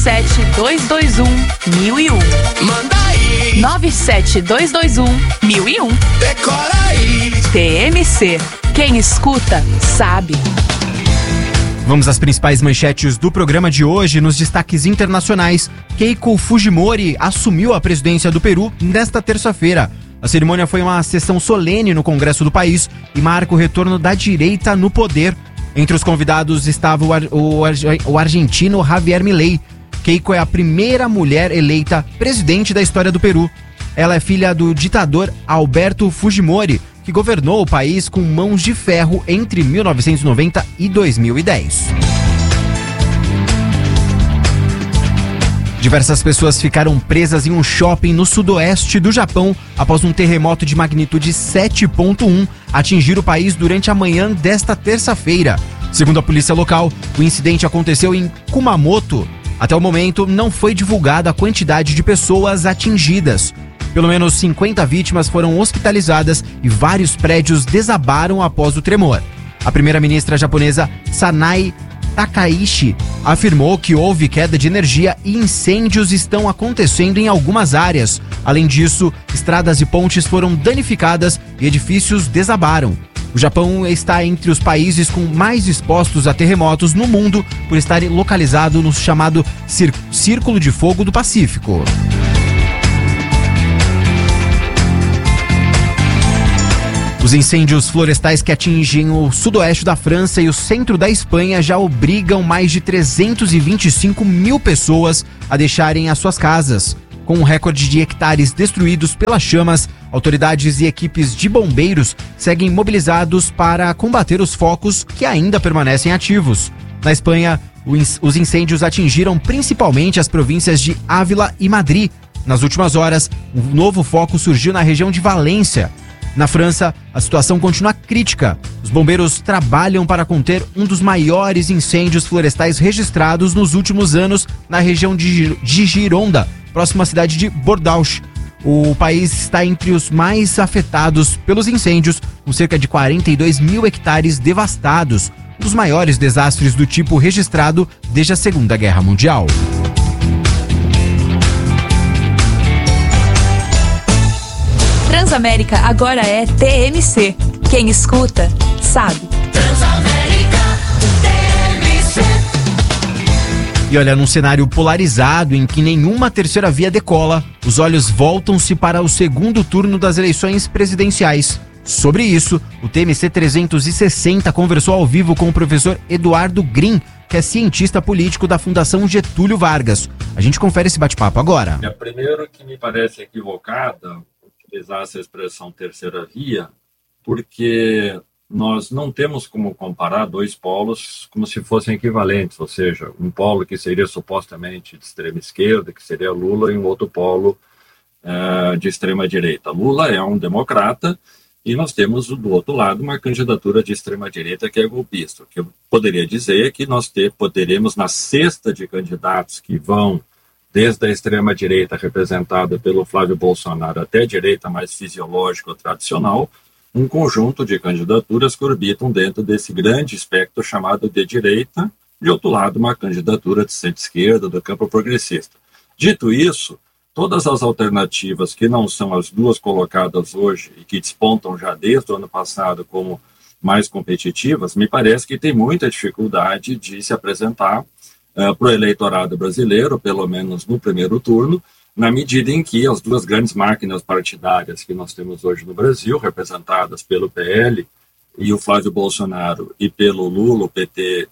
97221-1001. Manda aí. 97221-1001. Decora aí. TMC. Quem escuta, sabe. Vamos às principais manchetes do programa de hoje. Nos destaques internacionais, Keiko Fujimori assumiu a presidência do Peru nesta terça-feira. A cerimônia foi uma sessão solene no Congresso do país e marca o retorno da direita no poder. Entre os convidados estava o argentino Javier Milei. Keiko é a primeira mulher eleita presidente da história do Peru. Ela é filha do ditador Alberto Fujimori, que governou o país com mãos de ferro entre 1990 e 2010. Diversas pessoas ficaram presas em um shopping no sudoeste do Japão após um terremoto de magnitude 7.1 atingir o país durante a manhã desta terça-feira. Segundo a polícia local, o incidente aconteceu em Kumamoto. Até o momento, não foi divulgada a quantidade de pessoas atingidas. Pelo menos 50 vítimas foram hospitalizadas e vários prédios desabaram após o tremor. A primeira-ministra japonesa Sanai Takaishi afirmou que houve queda de energia e incêndios estão acontecendo em algumas áreas. Além disso, estradas e pontes foram danificadas e edifícios desabaram. O Japão está entre os países com mais expostos a terremotos no mundo por estar localizado no chamado Círculo de Fogo do Pacífico. Os incêndios florestais que atingem o sudoeste da França e o centro da Espanha já obrigam mais de 325 mil pessoas a deixarem as suas casas. Com um recorde de hectares destruídos pelas chamas, autoridades e equipes de bombeiros seguem mobilizados para combater os focos que ainda permanecem ativos. Na Espanha, os incêndios atingiram principalmente as províncias de Ávila e Madrid. Nas últimas horas, um novo foco surgiu na região de Valência. Na França, a situação continua crítica. Os bombeiros trabalham para conter um dos maiores incêndios florestais registrados nos últimos anos na região de Gironda, próxima à cidade de Bordeaux. O país está entre os mais afetados pelos incêndios, com cerca de 42 mil hectares devastados, um dos maiores desastres do tipo registrado desde a Segunda Guerra Mundial. Transamérica agora é TMC. Quem escuta, sabe. Transamérica. TMC. E olha, num cenário polarizado em que nenhuma terceira via decola, os olhos voltam-se para o segundo turno das eleições presidenciais. Sobre isso, o TMC 360 conversou ao vivo com o professor Eduardo Green, que é cientista político da Fundação Getúlio Vargas. A gente confere esse bate-papo agora. Primeiro que me parece equivocada utilizar essa expressão terceira via, porque nós não temos como comparar dois polos como se fossem equivalentes, ou seja, um polo que seria supostamente de extrema esquerda, que seria Lula, e um outro polo de extrema direita. Lula é um democrata e nós temos do outro lado uma candidatura de extrema direita que é golpista. O que eu poderia dizer é que nós poderemos na cesta de candidatos que vão desde a extrema-direita representada pelo Flávio Bolsonaro até a direita mais fisiológica ou tradicional, um conjunto de candidaturas que orbitam dentro desse grande espectro chamado de direita, de outro lado uma candidatura de centro-esquerda, do campo progressista. Dito isso, todas as alternativas que não são as duas colocadas hoje e que despontam já desde o ano passado como mais competitivas, me parece que tem muita dificuldade de se apresentar para o eleitorado brasileiro, pelo menos no primeiro turno, na medida em que as duas grandes máquinas partidárias que nós temos hoje no Brasil, representadas pelo PL e o Flávio Bolsonaro, e pelo Lula, o PT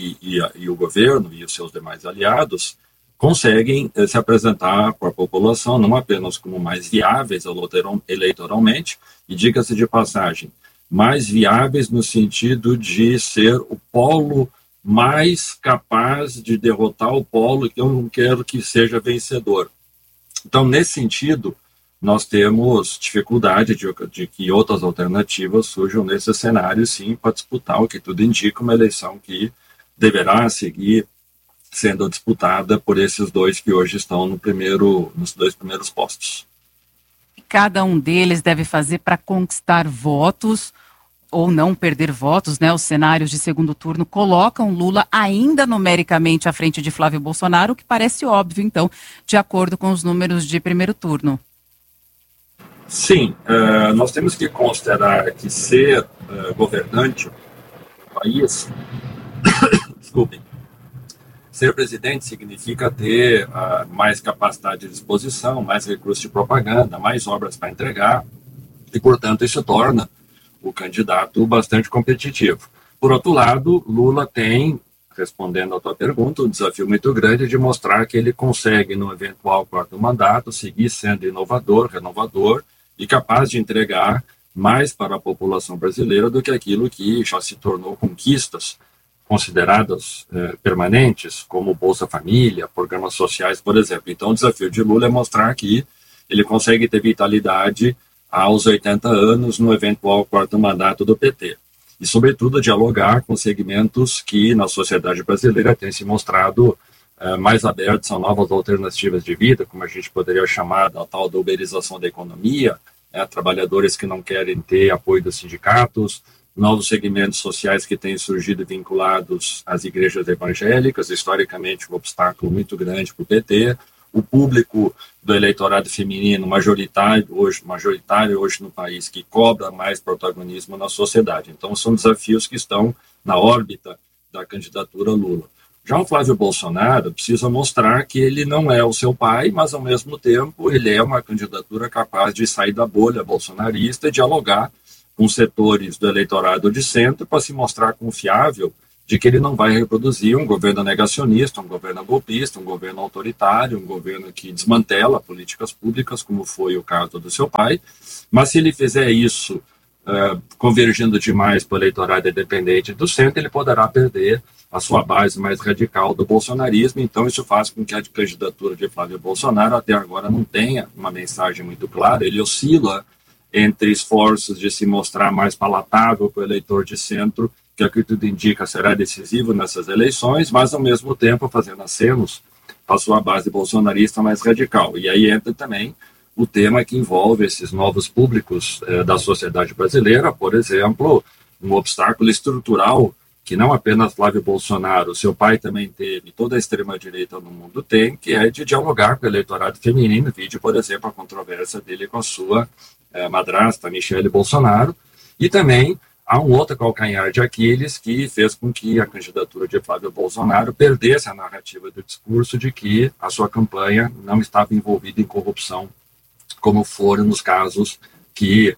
e o governo e os seus demais aliados, conseguem se apresentar para a população não apenas como mais viáveis eleitoralmente, e diga-se de passagem, mais viáveis no sentido de ser o polo mais capaz de derrotar o polo que eu não quero que seja vencedor. Então, nesse sentido, nós temos dificuldade de que outras alternativas surjam nesse cenário, sim, para disputar o que tudo indica, uma eleição que deverá seguir sendo disputada por esses dois que hoje estão nos dois primeiros postos. Cada um deles deve fazer para conquistar votos ou não perder votos, né? Os cenários de segundo turno colocam Lula ainda numericamente à frente de Flávio Bolsonaro, o que parece óbvio, então, de acordo com os números de primeiro turno. Sim, nós temos que considerar que ser governante do país, desculpem, ser presidente significa ter mais capacidade de exposição, mais recursos de propaganda, mais obras para entregar, e, portanto, isso torna o candidato bastante competitivo. Por outro lado, Lula tem, respondendo à tua pergunta, um desafio muito grande de mostrar que ele consegue, no eventual quarto mandato, seguir sendo inovador, renovador e capaz de entregar mais para a população brasileira do que aquilo que já se tornou conquistas consideradas permanentes, como Bolsa Família, programas sociais, por exemplo. Então, o desafio de Lula é mostrar que ele consegue ter vitalidade aos 80 anos no eventual quarto mandato do PT. E, sobretudo, dialogar com segmentos que, na sociedade brasileira, têm se mostrado mais abertos a novas alternativas de vida, como a gente poderia chamar da tal da uberização da economia, trabalhadores que não querem ter apoio dos sindicatos, novos segmentos sociais que têm surgido vinculados às igrejas evangélicas, historicamente um obstáculo muito grande para o PT, o público do eleitorado feminino majoritário hoje no país, que cobra mais protagonismo na sociedade. Então, são desafios que estão na órbita da candidatura Lula. Já o Flávio Bolsonaro precisa mostrar que ele não é o seu pai, mas, ao mesmo tempo, ele é uma candidatura capaz de sair da bolha bolsonarista e dialogar com setores do eleitorado de centro para se mostrar confiável de que ele não vai reproduzir um governo negacionista, um governo golpista, um governo autoritário, um governo que desmantela políticas públicas, como foi o caso do seu pai. Mas se ele fizer isso convergindo demais para o eleitorado independente do centro, ele poderá perder a sua base mais radical do bolsonarismo. Então, isso faz com que a candidatura de Flávio Bolsonaro até agora não tenha uma mensagem muito clara. Ele oscila entre esforços de se mostrar mais palatável para o eleitor de centro, que, ao que tudo indica, será decisivo nessas eleições, mas, ao mesmo tempo, fazendo acenos à sua base bolsonarista mais radical. E aí entra também o tema que envolve esses novos públicos da sociedade brasileira, por exemplo, um obstáculo estrutural que não apenas Flávio Bolsonaro, seu pai também teve, toda a extrema-direita no mundo tem, que é de dialogar com o eleitorado feminino. Vide, por exemplo, a controvérsia dele com a sua madrasta, Michele Bolsonaro, e também há um outro calcanhar de Aquiles que fez com que a candidatura de Flávio Bolsonaro perdesse a narrativa do discurso de que a sua campanha não estava envolvida em corrupção, como foram nos casos que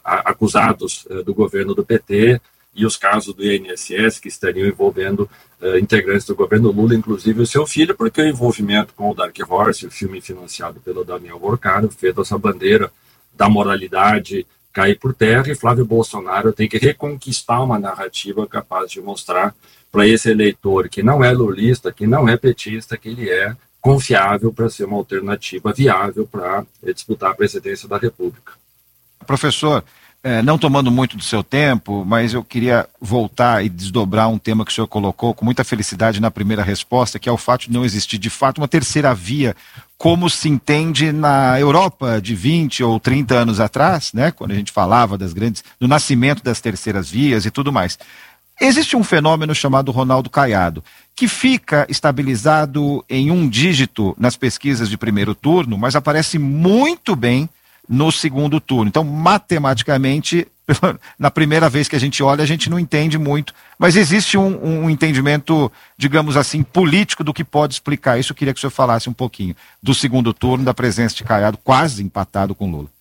acusados do governo do PT e os casos do INSS que estariam envolvendo integrantes do governo Lula, inclusive o seu filho, porque o envolvimento com o Dark Horse, o filme financiado pelo Daniel Borcaro, fez essa bandeira da moralidade cair por terra, e Flávio Bolsonaro tem que reconquistar uma narrativa capaz de mostrar para esse eleitor que não é lulista, que não é petista, que ele é confiável para ser uma alternativa viável para disputar a presidência da República. Professor, não tomando muito do seu tempo, mas eu queria voltar e desdobrar um tema que o senhor colocou com muita felicidade na primeira resposta, que é o fato de não existir de fato uma terceira via, como se entende na Europa de 20 ou 30 anos atrás, né, quando a gente falava do nascimento das terceiras vias e tudo mais. Existe um fenômeno chamado Ronaldo Caiado, que fica estabilizado em um dígito nas pesquisas de primeiro turno, mas aparece muito bem no segundo turno. Então, matematicamente, na primeira vez que a gente olha, a gente não entende muito, mas existe um entendimento, digamos assim, político do que pode explicar isso. Eu queria que o senhor falasse um pouquinho do segundo turno, da presença de Caiado, quase empatado com Lula.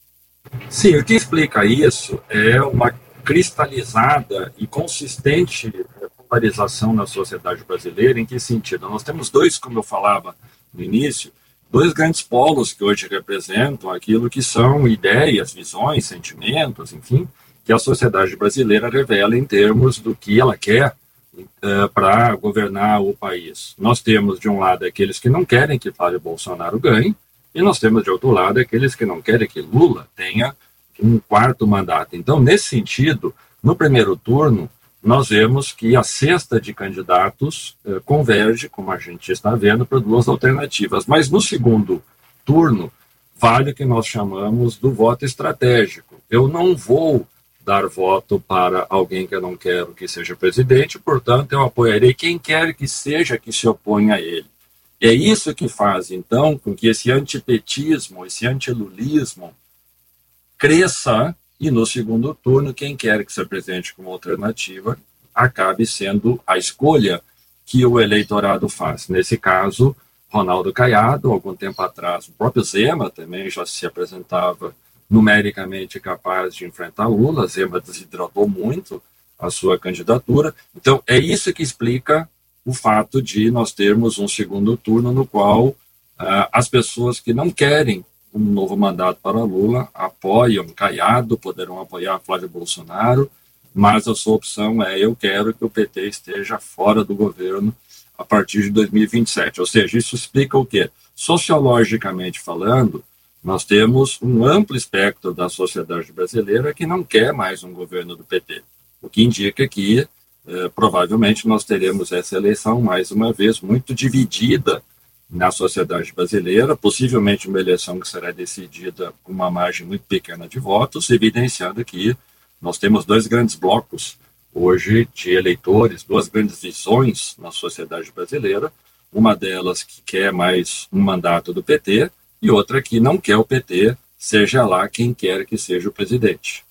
Sim, o que explica isso é uma cristalizada e consistente polarização na sociedade brasileira. Em que sentido? Nós temos dois, como eu falava no início, dois grandes polos que hoje representam aquilo que são ideias, visões, sentimentos, enfim, que a sociedade brasileira revela em termos do que ela quer para governar o país. Nós temos, de um lado, aqueles que não querem que Flávio Bolsonaro ganhe, e nós temos, de outro lado, aqueles que não querem que Lula tenha um quarto mandato. Então, nesse sentido, no primeiro turno, nós vemos que a cesta de candidatos converge, como a gente está vendo, para duas alternativas. Mas no segundo turno, vale o que nós chamamos do voto estratégico. Eu não vou dar voto para alguém que eu não quero que seja presidente, portanto, eu apoiarei quem quer que seja que se oponha a ele. É isso que faz, então, com que esse antipetismo, esse antilulismo cresça e, no segundo turno, quem quer que se apresente como alternativa acabe sendo a escolha que o eleitorado faz. Nesse caso, Ronaldo Caiado, algum tempo atrás, o próprio Zema também já se apresentava numericamente capaz de enfrentar Lula. Zema desidratou muito a sua candidatura. Então, é isso que explica o fato de nós termos um segundo turno no qual as pessoas que não querem um novo mandato para Lula apoiam Caiado, poderão apoiar Flávio Bolsonaro, mas a sua opção é: eu quero que o PT esteja fora do governo a partir de 2027. Ou seja, isso explica o quê? Sociologicamente falando, nós temos um amplo espectro da sociedade brasileira que não quer mais um governo do PT, o que indica que provavelmente nós teremos essa eleição, mais uma vez, muito dividida na sociedade brasileira, possivelmente uma eleição que será decidida com uma margem muito pequena de votos, evidenciando que nós temos dois grandes blocos hoje de eleitores, duas grandes visões na sociedade brasileira, uma delas que quer mais um mandato do PT e outra que não quer o PT, seja lá quem quer que seja o presidente.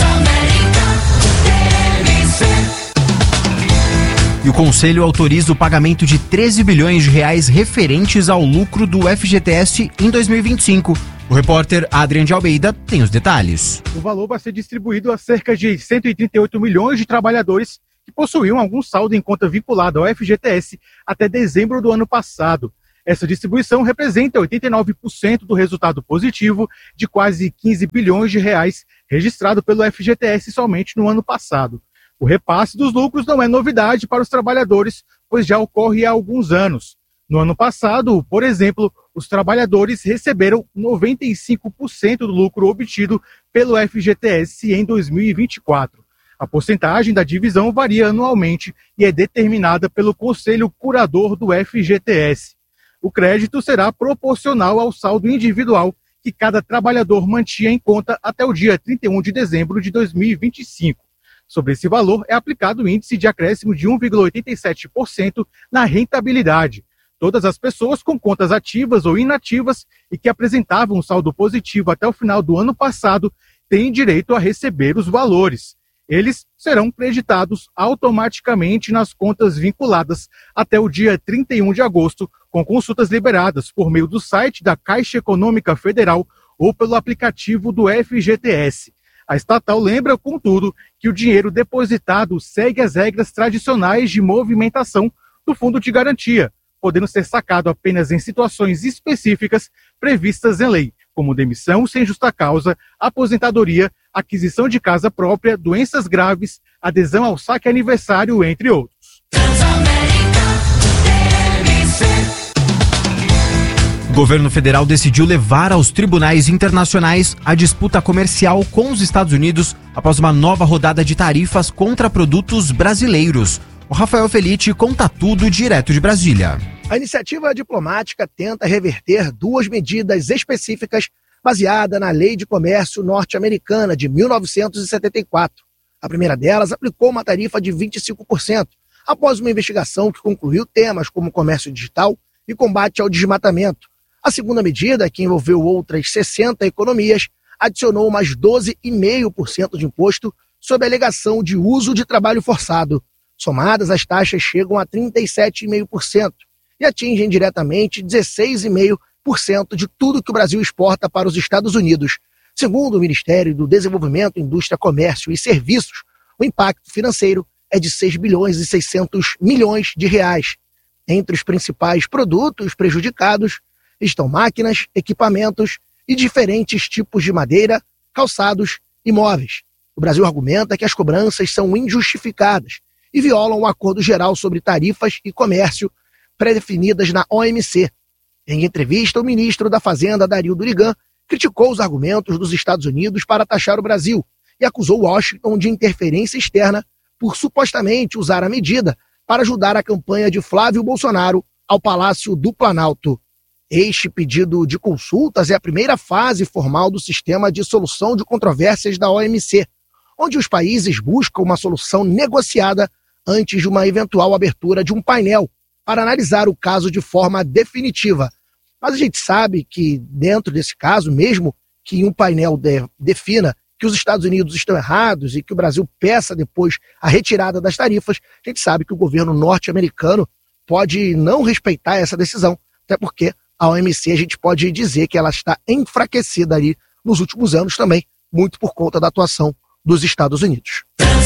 E o Conselho autoriza o pagamento de 13 bilhões de reais referentes ao lucro do FGTS em 2025. O repórter Adrian de Almeida tem os detalhes. O valor vai ser distribuído a cerca de 138 milhões de trabalhadores que possuíam algum saldo em conta vinculada ao FGTS até dezembro do ano passado. Essa distribuição representa 89% do resultado positivo de quase 15 bilhões de reais registrado pelo FGTS somente no ano passado. O repasse dos lucros não é novidade para os trabalhadores, pois já ocorre há alguns anos. No ano passado, por exemplo, os trabalhadores receberam 95% do lucro obtido pelo FGTS em 2024. A porcentagem da divisão varia anualmente e é determinada pelo Conselho Curador do FGTS. O crédito será proporcional ao saldo individual que cada trabalhador mantinha em conta até o dia 31 de dezembro de 2025. Sobre esse valor é aplicado o índice de acréscimo de 1,87% na rentabilidade. Todas as pessoas com contas ativas ou inativas e que apresentavam um saldo positivo até o final do ano passado têm direito a receber os valores. Eles serão creditados automaticamente nas contas vinculadas até o dia 31 de agosto, com consultas liberadas por meio do site da Caixa Econômica Federal ou pelo aplicativo do FGTS. A estatal lembra, contudo, que o dinheiro depositado segue as regras tradicionais de movimentação do Fundo de Garantia, podendo ser sacado apenas em situações específicas previstas em lei, como demissão sem justa causa, aposentadoria, aquisição de casa própria, doenças graves, adesão ao saque aniversário, entre outros. O governo federal decidiu levar aos tribunais internacionais a disputa comercial com os Estados Unidos após uma nova rodada de tarifas contra produtos brasileiros. O Rafael Felitti conta tudo direto de Brasília. A iniciativa diplomática tenta reverter duas medidas específicas baseadas na Lei de Comércio norte-americana de 1974. A primeira delas aplicou uma tarifa de 25%, após uma investigação que concluiu temas como comércio digital e combate ao desmatamento. A segunda medida, que envolveu outras 60 economias, adicionou mais 12,5% de imposto sob a alegação de uso de trabalho forçado. Somadas, as taxas chegam a 37,5% e atingem diretamente 16,5% de tudo que o Brasil exporta para os Estados Unidos. Segundo o Ministério do Desenvolvimento, Indústria, Comércio e Serviços, o impacto financeiro é de 6 bilhões e 600 milhões de reais. Entre os principais produtos prejudicados estão máquinas, equipamentos e diferentes tipos de madeira, calçados e móveis. O Brasil argumenta que as cobranças são injustificadas e violam o Acordo Geral sobre Tarifas e Comércio pré-definidas na OMC. Em entrevista, o ministro da Fazenda, Dario Durigan, criticou os argumentos dos Estados Unidos para taxar o Brasil e acusou Washington de interferência externa por supostamente usar a medida para ajudar a campanha de Flávio Bolsonaro ao Palácio do Planalto. Este pedido de consultas é a primeira fase formal do sistema de solução de controvérsias da OMC. onde os países buscam uma solução negociada antes de uma eventual abertura de um painel para analisar o caso de forma definitiva. Mas a gente sabe que dentro desse caso, mesmo que um painel defina que os Estados Unidos estão errados e que o Brasil peça depois a retirada das tarifas, a gente sabe que o governo norte-americano pode não respeitar essa decisão, até porque a OMC a gente pode dizer que ela está enfraquecida ali nos últimos anos também, muito por conta da atuação dos Estados Unidos.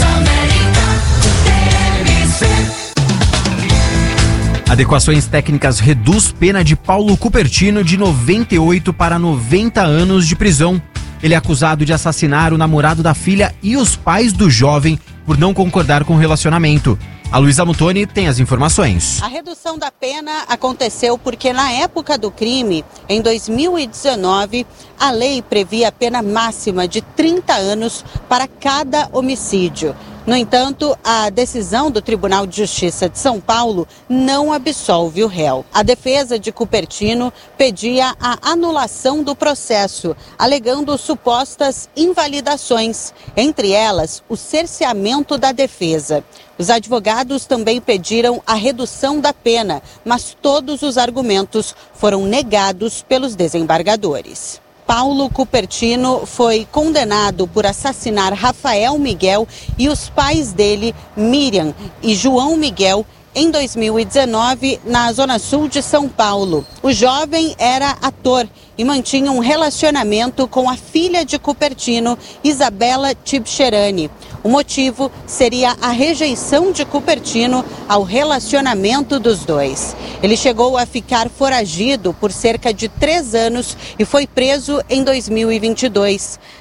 Adequações técnicas reduz pena de Paulo Cupertino de 98 para 90 anos de prisão. Ele é acusado de assassinar o namorado da filha e os pais do jovem por não concordar com o relacionamento. A Luísa Mutoni tem as informações. A redução da pena aconteceu porque na época do crime, em 2019, a lei previa a pena máxima de 30 anos para cada homicídio. No entanto, a decisão do Tribunal de Justiça de São Paulo não absolve o réu. A defesa de Cupertino pedia a anulação do processo, alegando supostas invalidações, entre elas o cerceamento da defesa. Os advogados também pediram a redução da pena, mas todos os argumentos foram negados pelos desembargadores. Paulo Cupertino foi condenado por assassinar Rafael Miguel e os pais dele, Miriam e João Miguel, em 2019, na Zona Sul de São Paulo. O jovem era ator e mantinha um relacionamento com a filha de Cupertino, Isabela Tibcherani. O motivo seria a rejeição de Cupertino ao relacionamento dos dois. Ele chegou a ficar foragido por cerca de 3 anos e foi preso em 2022.